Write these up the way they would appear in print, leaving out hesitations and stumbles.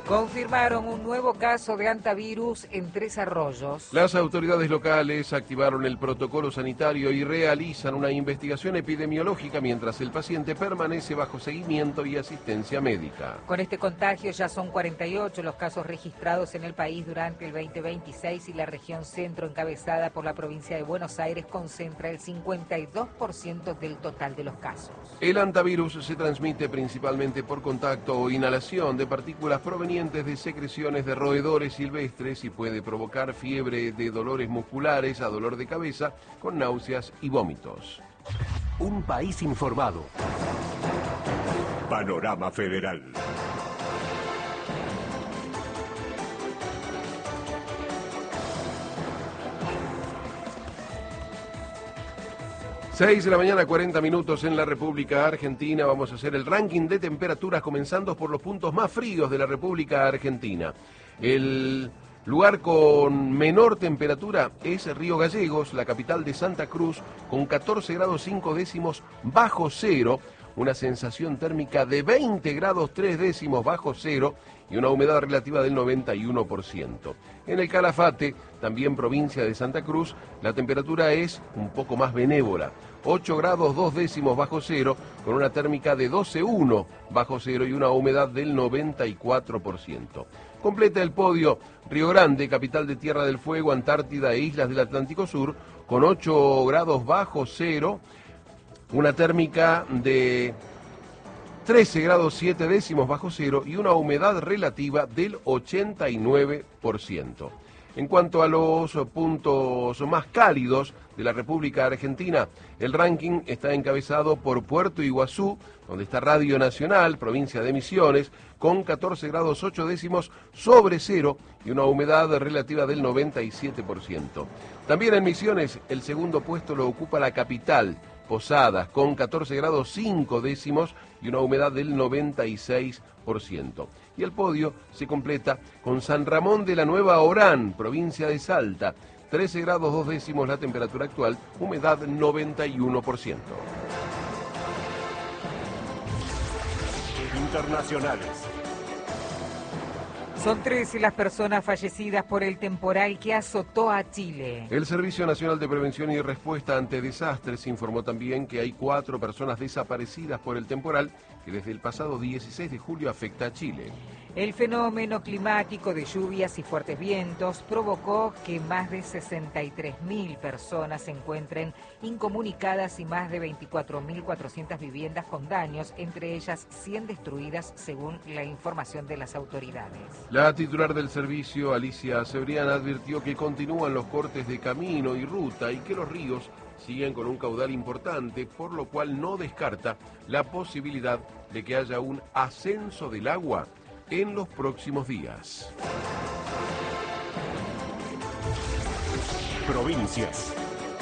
Confirmaron un nuevo caso de hantavirus en Tres Arroyos. Las autoridades locales activaron el protocolo sanitario y realizan una investigación epidemiológica mientras el paciente permanece bajo seguimiento y asistencia médica. Con este contagio ya son 48 los casos registrados en el país durante el 2026 y la región centro, encabezada por la provincia de Buenos Aires, concentra el 52% del total de los casos. El hantavirus se transmite principalmente por contacto o inhalación de partículas provenientes de secreciones de roedores silvestres y puede provocar fiebre de dolores musculares a dolor de cabeza con náuseas y vómitos. Un país informado. Panorama Federal. Seis de la mañana, 40 minutos en la República Argentina. Vamos a hacer el ranking de temperaturas, comenzando por los puntos más fríos de la República Argentina. El lugar con menor temperatura es Río Gallegos, la capital de Santa Cruz, con 14 grados 5 décimos bajo cero, una sensación térmica de 20 grados 3 décimos bajo cero y una humedad relativa del 91%. En el Calafate, también provincia de Santa Cruz, la temperatura es un poco más benévola, 8 grados 2 décimos bajo cero, con una térmica de 12,1 bajo cero y una humedad del 94%. Completa el podio Río Grande, capital de Tierra del Fuego, Antártida e Islas del Atlántico Sur, con 8 grados bajo cero, una térmica de 13 grados 7 décimos bajo cero y una humedad relativa del 89%. En cuanto a los puntos más cálidos de la República Argentina, el ranking está encabezado por Puerto Iguazú, donde está Radio Nacional, provincia de Misiones, con 14 grados 8 décimos sobre cero y una humedad relativa del 97%. También en Misiones, el segundo puesto lo ocupa la capital, Posadas, con 14 grados 5 décimos y una humedad del 96%. Y el podio se completa con San Ramón de la Nueva Orán, provincia de Salta, 13 grados 2 décimos la temperatura actual, humedad 91%. Internacionales. Son 13 las personas fallecidas por el temporal que azotó a Chile. El Servicio Nacional de Prevención y Respuesta ante Desastres informó también que hay 4 personas desaparecidas por el temporal que desde el pasado 16 de julio afecta a Chile. El fenómeno climático de lluvias y fuertes vientos provocó que más de 63.000 personas se encuentren incomunicadas y más de 24.400 viviendas con daños, entre ellas 100 destruidas según la información de las autoridades. La titular del servicio, Alicia Cebriana, advirtió que continúan los cortes de camino y ruta y que los ríos siguen con un caudal importante, por lo cual no descarta la posibilidad de que haya un ascenso del agua en los próximos días. Provincias.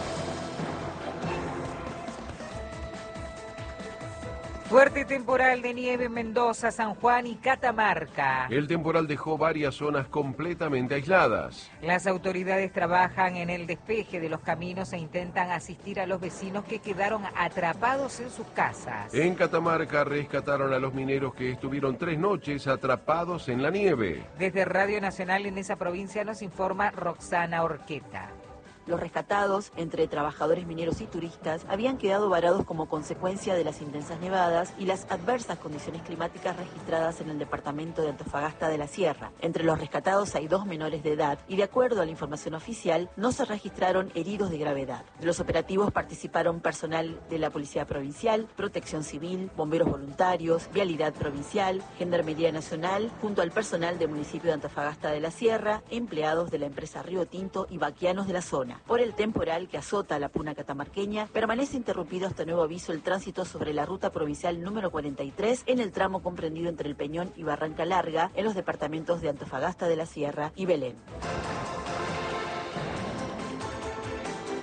Fuerte temporal de nieve en Mendoza, San Juan y Catamarca. El temporal dejó varias zonas completamente aisladas. Las autoridades trabajan en el despeje de los caminos e intentan asistir a los vecinos que quedaron atrapados en sus casas. En Catamarca rescataron a los mineros que estuvieron 3 noches atrapados en la nieve. Desde Radio Nacional en esa provincia nos informa Roxana Orqueta. Los rescatados, entre trabajadores mineros y turistas, habían quedado varados como consecuencia de las intensas nevadas y las adversas condiciones climáticas registradas en el departamento de Antofagasta de la Sierra. Entre los rescatados hay 2 menores de edad y, de acuerdo a la información oficial, no se registraron heridos de gravedad. De los operativos participaron personal de la Policía Provincial, Protección Civil, bomberos voluntarios, Vialidad Provincial, Gendarmería Nacional, junto al personal del municipio de Antofagasta de la Sierra, empleados de la empresa Río Tinto y vaquianos de la zona. Por el temporal que azota la puna catamarqueña, permanece interrumpido hasta nuevo aviso el tránsito sobre la ruta provincial número 43 en el tramo comprendido entre El Peñón y Barranca Larga, en los departamentos de Antofagasta de la Sierra y Belén.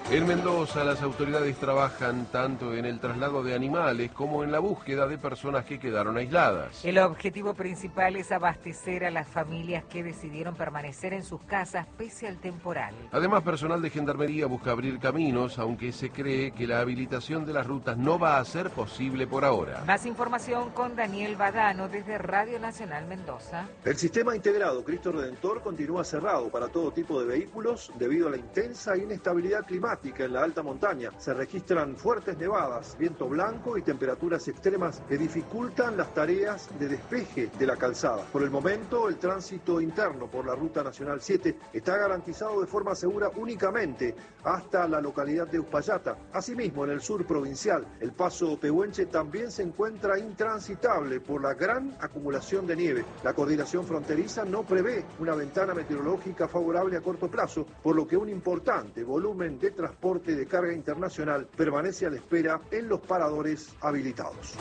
En Mendoza, las autoridades trabajan tanto en el traslado de animales como en la búsqueda de personas que quedaron aisladas. El objetivo principal es abastecer a las familias que decidieron permanecer en sus casas pese al temporal. Además, personal de Gendarmería busca abrir caminos, aunque se cree que la habilitación de las rutas no va a ser posible por ahora. Más información con Daniel Badano desde Radio Nacional Mendoza. El sistema integrado Cristo Redentor continúa cerrado para todo tipo de vehículos debido a la intensa inestabilidad climática en la alta montaña. Se registran fuertes nevadas, viento blanco y temperaturas extremas que dificultan las tareas de despeje de la calzada. Por el momento, el tránsito interno por la Ruta Nacional 7 está garantizado de forma segura únicamente hasta la localidad de Uspallata. Asimismo, en el sur provincial, el paso Pehuenche también se encuentra intransitable por la gran acumulación de nieve. La coordinación fronteriza no prevé una ventana meteorológica favorable a corto plazo, por lo que un importante volumen de transporte de carga internacional permanece a la espera en los paradores habilitados.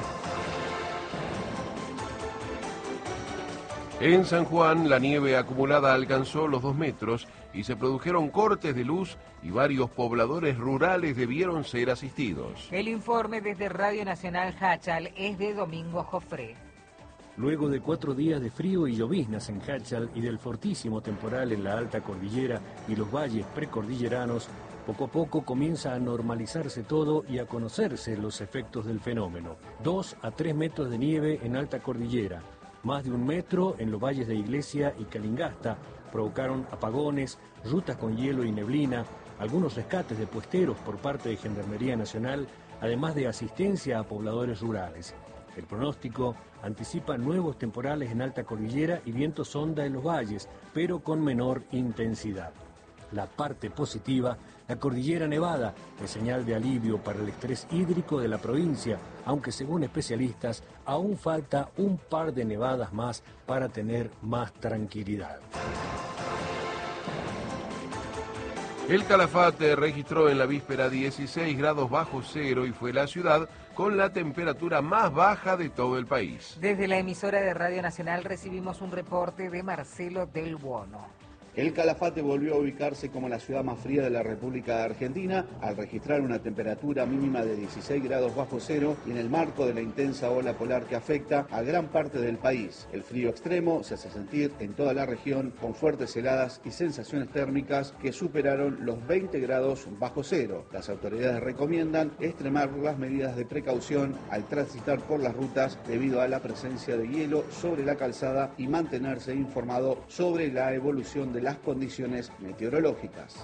En San Juan, la nieve acumulada alcanzó los 2 metros y se produjeron cortes de luz y varios pobladores rurales debieron ser asistidos. El informe desde Radio Nacional Hachal es de Domingo Jofré. Luego de 4 días de frío y lloviznas en Hachal y del fortísimo temporal en la alta cordillera y los valles precordilleranos, poco a poco comienza a normalizarse todo y a conocerse los efectos del fenómeno. 2 a 3 metros de nieve en alta cordillera, más de 1 metro en los valles de Iglesia y Calingasta, provocaron apagones, rutas con hielo y neblina, algunos rescates de puesteros por parte de Gendarmería Nacional, además de asistencia a pobladores rurales. El pronóstico anticipa nuevos temporales en alta cordillera y viento sonda en los valles, pero con menor intensidad. La parte positiva, la cordillera nevada, es señal de alivio para el estrés hídrico de la provincia, aunque según especialistas aún falta un par de nevadas más para tener más tranquilidad. El Calafate registró en la víspera 16 grados bajo cero y fue la ciudad con la temperatura más baja de todo el país. Desde la emisora de Radio Nacional recibimos un reporte de Marcelo Del Buono. El Calafate volvió a ubicarse como la ciudad más fría de la República Argentina al registrar una temperatura mínima de 16 grados bajo cero y en el marco de la intensa ola polar que afecta a gran parte del país. El frío extremo se hace sentir en toda la región con fuertes heladas y sensaciones térmicas que superaron los 20 grados bajo cero. Las autoridades recomiendan extremar las medidas de precaución al transitar por las rutas debido a la presencia de hielo sobre la calzada y mantenerse informado sobre la evolución de las condiciones meteorológicas.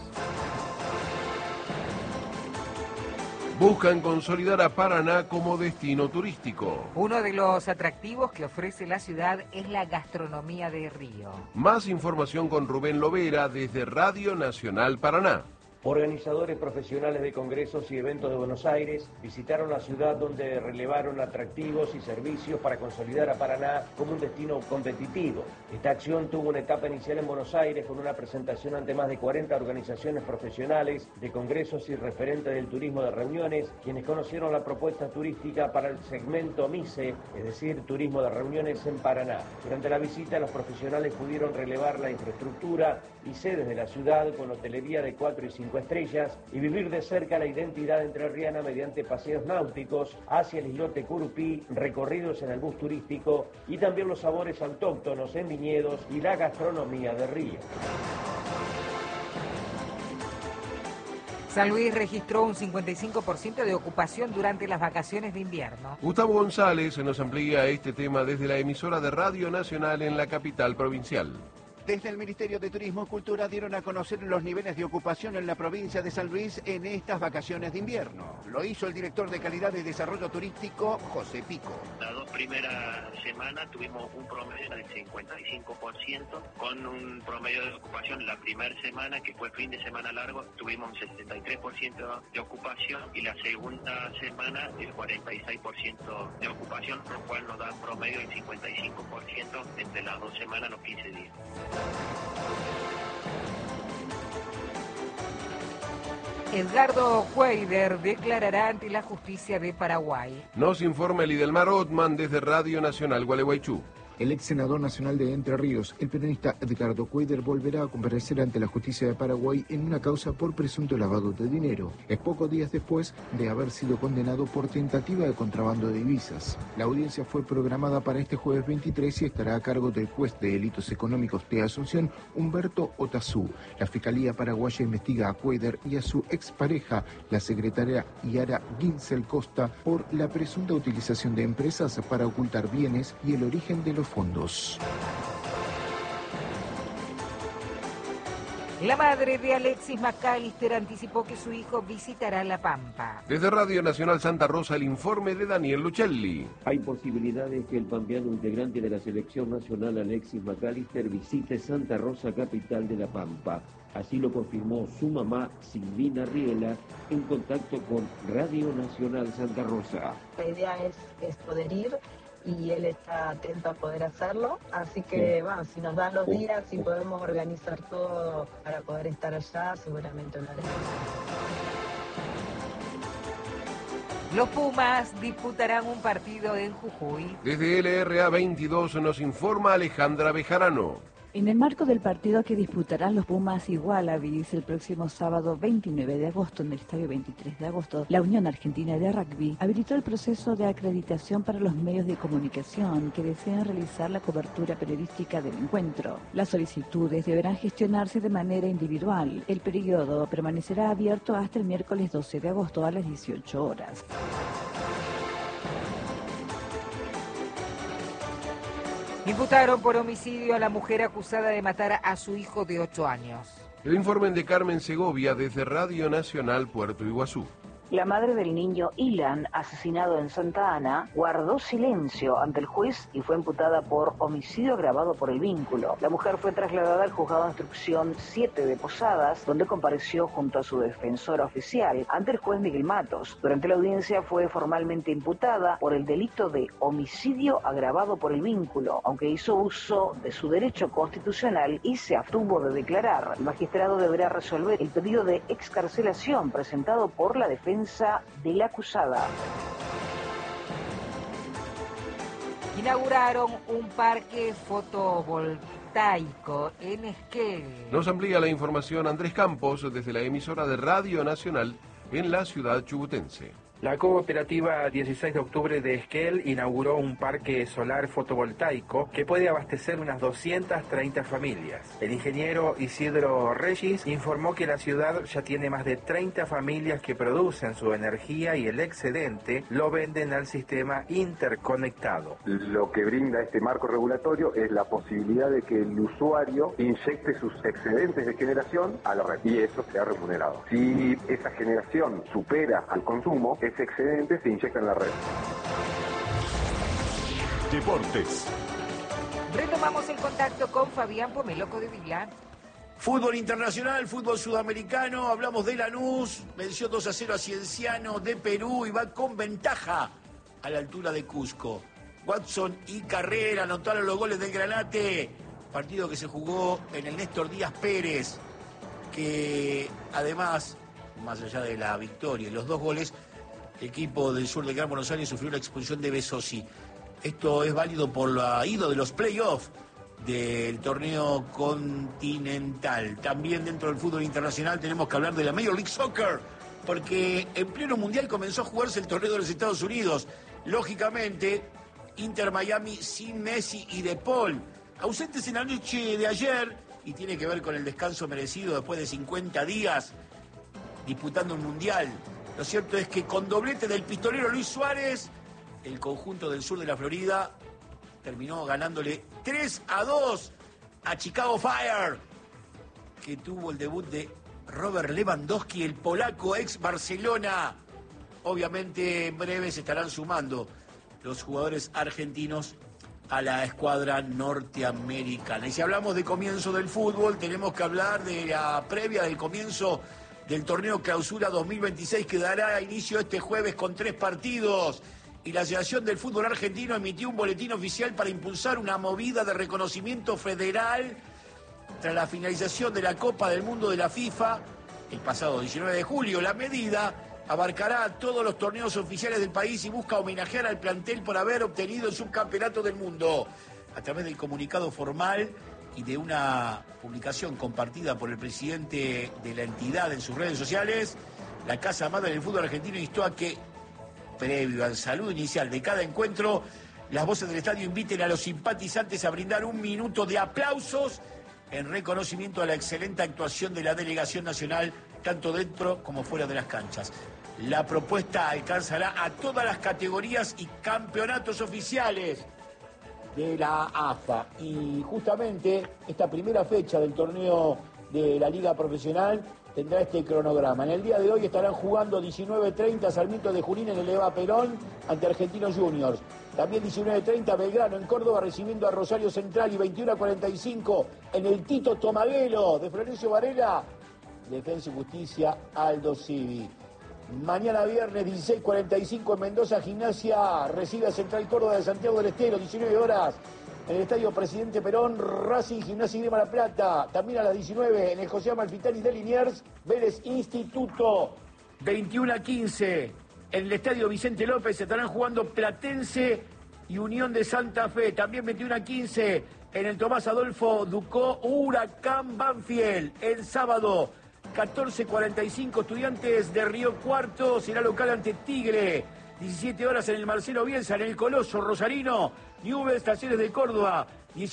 Buscan consolidar a Paraná como destino turístico. Uno de los atractivos que ofrece la ciudad es la gastronomía de Río. Más información con Rubén Lovera desde Radio Nacional Paraná. Organizadores profesionales de congresos y eventos de Buenos Aires visitaron la ciudad donde relevaron atractivos y servicios para consolidar a Paraná como un destino competitivo. Esta acción tuvo una etapa inicial en Buenos Aires con una presentación ante más de 40 organizaciones profesionales de congresos y referentes del turismo de reuniones, quienes conocieron la propuesta turística para el segmento MICE, es decir, turismo de reuniones en Paraná. Durante la visita los profesionales pudieron relevar la infraestructura y sedes de la ciudad con hotelería de 4 y 5 estrellas y vivir de cerca la identidad entrerriana mediante paseos náuticos hacia el islote Curupí, recorridos en el bus turístico y también los sabores autóctonos en viñedos y la gastronomía de Río. San Luis registró un 55% de ocupación durante las vacaciones de invierno. Gustavo González nos amplía este tema desde la emisora de Radio Nacional en la capital provincial. Desde el Ministerio de Turismo y Cultura dieron a conocer los niveles de ocupación en la provincia de San Luis en estas vacaciones de invierno. Lo hizo el director de Calidad y Desarrollo Turístico, José Pico. Las 2 primeras semanas tuvimos un promedio del 55%, con un promedio de ocupación la primera semana, que fue fin de semana largo, tuvimos un 73% de ocupación y la segunda semana el 46% de ocupación, lo cual nos da un promedio del 55% entre las 2 semanas, los 15 días. Edgardo Cueider declarará ante la justicia de Paraguay. Nos informa el Idelmar Otman desde Radio Nacional Gualeguaychú. El ex senador nacional de Entre Ríos, el peronista Edgardo Cuéllar, volverá a comparecer ante la justicia de Paraguay en una causa por presunto lavado de dinero. Es pocos días después de haber sido condenado por tentativa de contrabando de divisas. La audiencia fue programada para este jueves 23 y estará a cargo del juez de delitos económicos de Asunción, Humberto Otazú. La Fiscalía paraguaya investiga a Cuéllar y a su expareja, la secretaria Yara Ginsel Costa, por la presunta utilización de empresas para ocultar bienes y el origen de los fondos. La madre de Alexis McAllister anticipó que su hijo visitará La Pampa. Desde Radio Nacional Santa Rosa, el informe de Daniel Luchelli. Hay posibilidades que el pampeano integrante de la selección nacional Alexis McAllister visite Santa Rosa, capital de La Pampa. Así lo confirmó su mamá, Silvina Riela, en contacto con Radio Nacional Santa Rosa. La idea es poder ir y él está atento a poder hacerlo, así que bueno, si nos dan los días y podemos organizar todo para poder estar allá, seguramente lo haremos. Los Pumas disputarán un partido en Jujuy. Desde LRA 22 nos informa Alejandra Bejarano. En el marco del partido que disputarán los Pumas y Wallabies el próximo sábado 29 de agosto en el Estadio 23 de agosto, la Unión Argentina de Rugby habilitó el proceso de acreditación para los medios de comunicación que desean realizar la cobertura periodística del encuentro. Las solicitudes deberán gestionarse de manera individual. El periodo permanecerá abierto hasta el miércoles 12 de agosto a las 18 horas. Imputaron por homicidio a la mujer acusada de matar a su hijo de 8 años. El informe de Carmen Segovia desde Radio Nacional Puerto Iguazú. La madre del niño Ilan, asesinado en Santa Ana, guardó silencio ante el juez y fue imputada por homicidio agravado por el vínculo. La mujer fue trasladada al juzgado de instrucción 7 de Posadas, donde compareció junto a su defensora oficial ante el juez Miguel Matos. Durante la audiencia fue formalmente imputada por el delito de homicidio agravado por el vínculo, aunque hizo uso de su derecho constitucional y se abstuvo de declarar. El magistrado deberá resolver el pedido de excarcelación presentado por la defensa de la acusada. Inauguraron un parque fotovoltaico en Esquel. Nos amplía la información Andrés Campos desde la emisora de Radio Nacional en la ciudad chubutense. La cooperativa 16 de octubre de Esquel inauguró un parque solar fotovoltaico que puede abastecer unas 230 familias. El ingeniero Isidro Regis informó que la ciudad ya tiene más de 30 familias que producen su energía y el excedente lo venden al sistema interconectado. Lo que brinda este marco regulatorio es la posibilidad de que el usuario inyecte sus excedentes de generación a la red y eso sea remunerado. Si esa generación supera al consumo, ese excedente se inyecta en la red. Deportes. Retomamos el contacto con Fabián Pomeloco de Vila. Fútbol internacional, fútbol sudamericano, hablamos de Lanús, venció 2-0 a Cienciano de Perú y va con ventaja a la altura de Cusco. Watson y Carrera anotaron los goles del Granate, partido que se jugó en el Néstor Díaz Pérez, que además, más allá de la victoria y los 2 goles, el equipo del sur del Gran Buenos Aires sufrió la expulsión de Besosi. Esto es válido por la ida de los playoffs del torneo continental. También dentro del fútbol internacional tenemos que hablar de la Major League Soccer, porque en pleno mundial comenzó a jugarse el torneo de los Estados Unidos. Lógicamente, Inter Miami sin Messi y De Paul, ausentes en la noche de ayer, y tiene que ver con el descanso merecido después de 50 días disputando un mundial. Lo cierto es que con doblete del pistolero Luis Suárez, el conjunto del sur de la Florida terminó ganándole 3-2 a Chicago Fire, que tuvo el debut de Robert Lewandowski, el polaco ex Barcelona. Obviamente en breve se estarán sumando los jugadores argentinos a la escuadra norteamericana. Y si hablamos de comienzo del fútbol, tenemos que hablar de la previa del comienzo del torneo Clausura 2026, que dará inicio este jueves con 3 partidos. Y la Asociación del Fútbol Argentino emitió un boletín oficial para impulsar una movida de reconocimiento federal tras la finalización de la Copa del Mundo de la FIFA el pasado 19 de julio. La medida abarcará todos los torneos oficiales del país y busca homenajear al plantel por haber obtenido el subcampeonato del mundo. a través del comunicado formal y de una publicación compartida por el presidente de la entidad en sus redes sociales, la Casa Madre del Fútbol Argentino instó a que, previo al saludo inicial de cada encuentro, las voces del estadio inviten a los simpatizantes a brindar un minuto de aplausos en reconocimiento a la excelente actuación de la delegación nacional, tanto dentro como fuera de las canchas. La propuesta alcanzará a todas las categorías y campeonatos oficiales de la AFA. Y justamente esta primera fecha del torneo de la Liga Profesional tendrá este cronograma. En el día de hoy estarán jugando 19:30 Sarmiento de Junín en el Eva Perón ante Argentinos Juniors. También 19:30 Belgrano en Córdoba recibiendo a Rosario Central, y 21:45 en el Tito Tomaguelo de Florencio Varela, Defensa y Justicia Aldo Civi. Mañana viernes 16:45 en Mendoza, Gimnasia recibe a Central Córdoba de Santiago del Estero, 19 horas. En el Estadio Presidente Perón, Racing, Gimnasia y Grima La Plata. También a las 19 en el José Amalfitani de Liniers, Vélez Instituto. 21:15 en el Estadio Vicente López estarán jugando Platense y Unión de Santa Fe. También 21:15 en el Tomás Adolfo Ducó, Huracán Banfield. El sábado 14:45 Estudiantes de Río Cuarto será local ante Tigre. 17 horas en el Marcelo Bielsa, en el Coloso Rosarino, Newell's Talleres de Córdoba.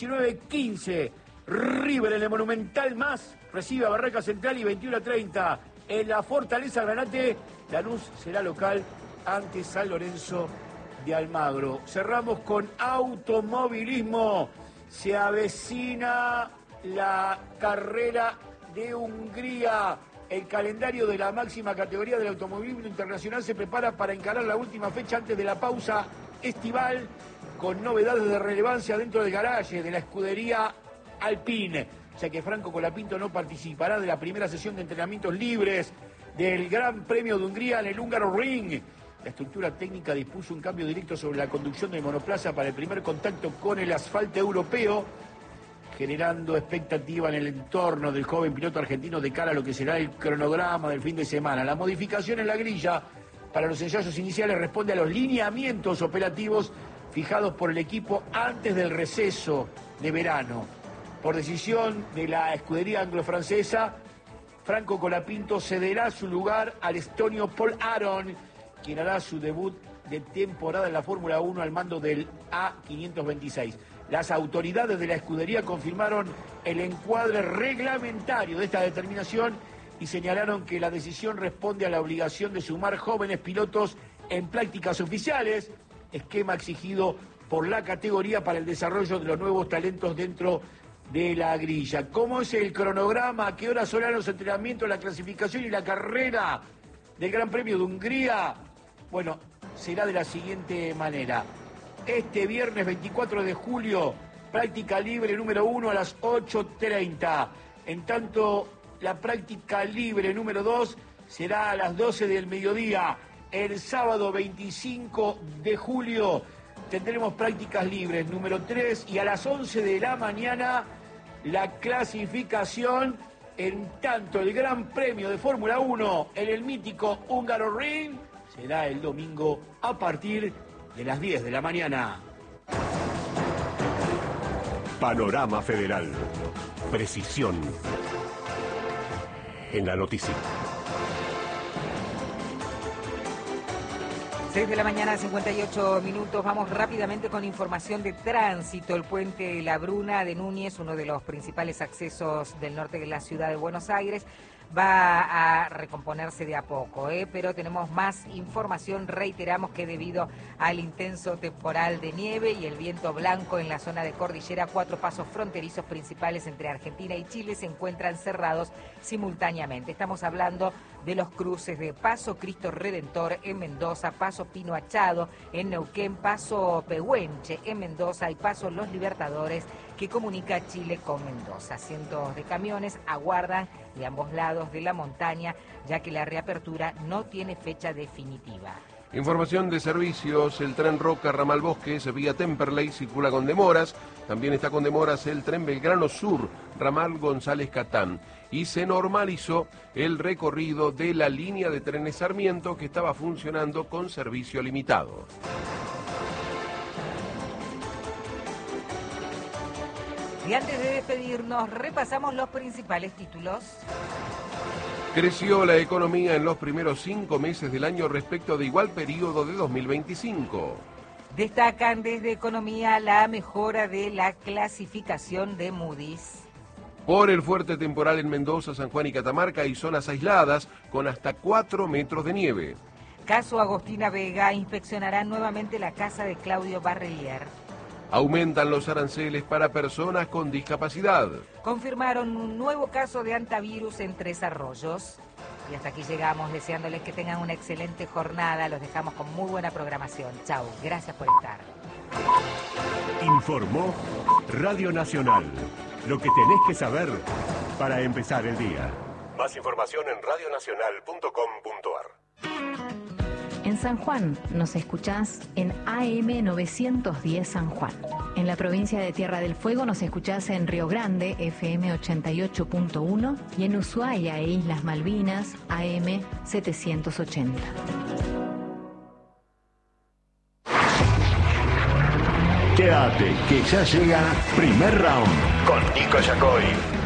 19:15 River en el Monumental Más recibe a Barraca Central, y 21:30 en la Fortaleza Granate, Lanús será local ante San Lorenzo de Almagro. Cerramos con automovilismo. Se avecina la carrera de Hungría. El calendario de la máxima categoría del automovilismo internacional se prepara para encarar la última fecha antes de la pausa estival, con novedades de relevancia dentro del garaje de la escudería Alpine, ya que Franco Colapinto no participará de la primera sesión de entrenamientos libres del Gran Premio de Hungría en el Húngaro Ring. La estructura técnica dispuso un cambio directo sobre la conducción del monoplaza para el primer contacto con el asfalto europeo, generando expectativa en el entorno del joven piloto argentino de cara a lo que será el cronograma del fin de semana. La modificación en la grilla para los ensayos iniciales responde a los lineamientos operativos fijados por el equipo antes del receso de verano. Por decisión de la escudería anglo-francesa, Franco Colapinto cederá su lugar al estonio Paul Aron, quien hará su debut de temporada en la Fórmula 1 al mando del A526. Las autoridades de la escudería confirmaron el encuadre reglamentario de esta determinación y señalaron que la decisión responde a la obligación de sumar jóvenes pilotos en prácticas oficiales, esquema exigido por la categoría para el desarrollo de los nuevos talentos dentro de la grilla. ¿Cómo es el cronograma? ¿A qué horas son los entrenamientos, la clasificación y la carrera del Gran Premio de Hungría? Bueno, será de la siguiente manera. Este viernes 24 de julio, práctica libre número 1 a las 8:30. En tanto, la práctica libre número 2 será a las 12 del mediodía. El sábado 25 de julio tendremos prácticas libres número 3, y a las 11 de la mañana la clasificación. En tanto, el Gran Premio de Fórmula 1 en el mítico Húngaro Ring será el domingo a partir de las 10 de la mañana. Panorama Federal. Precisión en la noticia. 6 de la mañana, 58 minutos. Vamos rápidamente con información de tránsito. El puente La Bruna de Núñez, uno de los principales accesos del norte de la ciudad de Buenos Aires, va a recomponerse de a poco, pero tenemos más información. Reiteramos que debido al intenso temporal de nieve y el viento blanco en la zona de cordillera, 4 pasos fronterizos principales entre Argentina y Chile se encuentran cerrados simultáneamente. Estamos hablando de los cruces de Paso Cristo Redentor en Mendoza, Paso Pino Achado en Neuquén, Paso Pehuenche en Mendoza y Paso Los Libertadores, que comunica Chile con Mendoza. Cientos de camiones aguardan de ambos lados de la montaña, ya que la reapertura no tiene fecha definitiva. Información de servicios: el tren Roca Ramal Bosques vía Temperley circula con demoras. También está con demoras el tren Belgrano Sur Ramal González Catán. Y se normalizó el recorrido de la línea de trenes Sarmiento, que estaba funcionando con servicio limitado. Y antes de despedirnos, repasamos los principales títulos. Creció la economía en los primeros 5 meses del año respecto de igual periodo de 2025. Destacan desde Economía la mejora de la clasificación de Moody's. Por el fuerte temporal en Mendoza, San Juan y Catamarca hay zonas aisladas con hasta 4 metros de nieve. Caso Agostina Vega, inspeccionarán nuevamente la casa de Claudio Barrelier. Aumentan los aranceles para personas con discapacidad. Confirmaron un nuevo caso de antivirus en 3 Arroyos. Y hasta aquí llegamos, deseándoles que tengan una excelente jornada. Los dejamos con muy buena programación. Chau, gracias por estar. Informó Radio Nacional. Lo que tenés que saber para empezar el día. Más información en radionacional.com.ar. En San Juan nos escuchás en AM 910 San Juan. En la provincia de Tierra del Fuego nos escuchás en Río Grande, FM 88.1, y en Ushuaia e Islas Malvinas, AM 780. Quédate, que ya llega Primer Round con Nico Yacoy.